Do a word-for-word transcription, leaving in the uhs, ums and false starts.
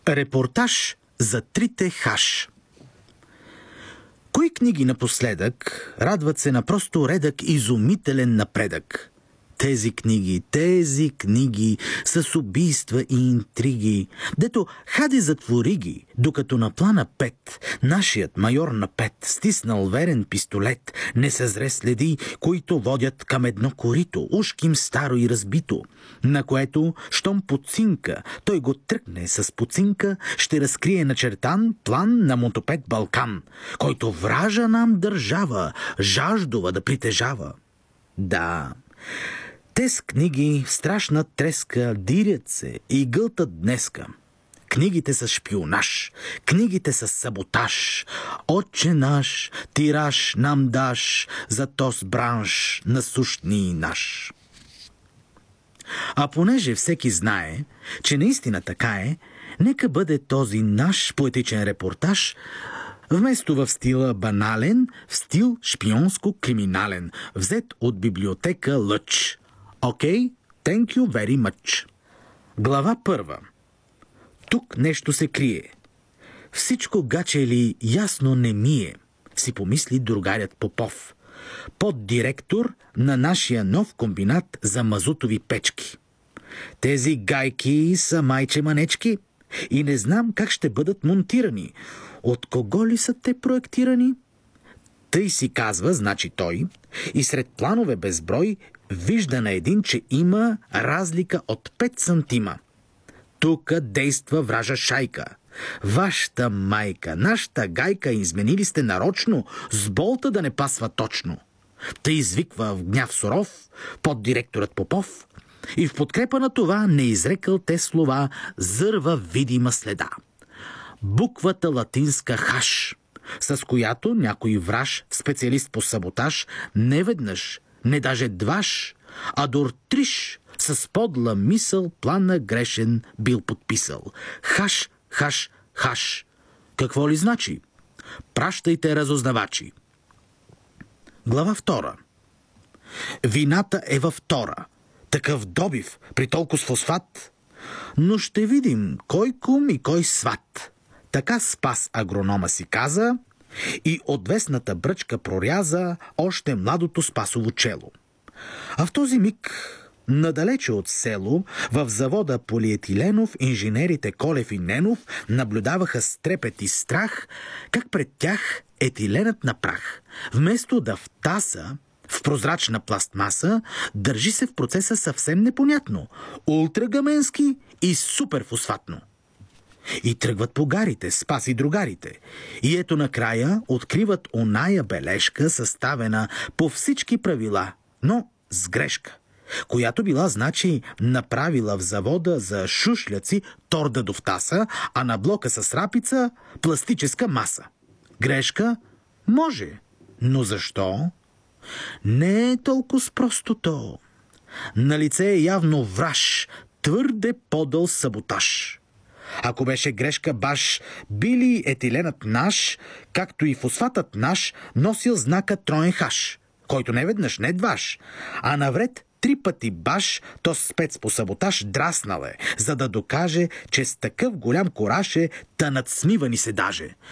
Репортаж за трите хаш. Кои книги напоследък радват се на просто редък изумителен напредък? Тези книги, тези книги с убийства и интриги, дето хаде затвори ги, докато на плана пет, нашият майор на пет, стиснал верен пистолет, не съзре следи, които водят към едно корито, ушким старо и разбито, на което, щом подцинка, той го тръкне с подцинка, ще разкрие начертан план на мотопед Балкан, който вража нам държава, жаждова да притежава. Да, тез книги в страшна треска дирят се и гълтат днеска. Книгите с шпионаж, книгите с саботаж. Отче наш, тираж нам даш за тоз бранш насущни наш. А понеже всеки знае, че наистина така е, нека бъде този наш поетичен репортаж вместо в стила банален, в стил шпионско-криминален, взет от библиотека Лъч. Окей, okay, thank you very much. Глава първа. Тук нещо се крие. Всичко гаче ли ясно не мие, си помисли другарят Попов, поддиректор на нашия нов комбинат за мазутови печки. Тези гайки са майче манечки и не знам как ще бъдат монтирани. От кого ли са те проектирани? Тъй си казва, значи той, и сред планове безброй вижда на един, че има разлика от пет сантима. Тука действа вража шайка. Вашата майка, нашата гайка изменили сте нарочно, с болта да не пасва точно. Тъй извиква в гняв суров поддиректорът Попов и в подкрепа на това не изрекал те слова зърва видима следа. Буквата латинска хаш, с която някой враж, специалист по саботаж, не веднъж, не даже дваш, а дор триш, с подла мисъл плана грешен бил подписал. Хаш, хаш, хаш. Какво ли значи? Пращайте разузнавачи. Глава втора. Вината е във втора. Такъв добив при толкова фосфат. Но ще видим кой кум и кой сват. Така Спас агронома си каза и отвесната бръчка проряза още младото Спасово чело. А в този миг, надалече от село, в завода Полиетиленов, инженерите Колев и Ненов наблюдаваха с трепет и страх, как пред тях етиленът на прах, вместо да втаса в прозрачна пластмаса, държи се в процеса съвсем непонятно, ултрагаменски и суперфосфатно. И тръгват по гарите, Спас и другарите. И ето накрая откриват оная бележка, съставена по всички правила, но с грешка, която била, значи, направила в завода за шушляци торда до втаса, а на блока с рапица пластическа маса. Грешка? Може. Но защо? Не е толкова с простото. Налице е явно враж, твърде подъл саботаж. Ако беше грешка баш, били етиленът наш, както и фосфатът наш, носил знака троен хаш, който не веднъж, не дваш, а навред три пъти баш, то спец по саботаж драснал е, за да докаже, че с такъв голям кораж е, та надсмива ни се даже.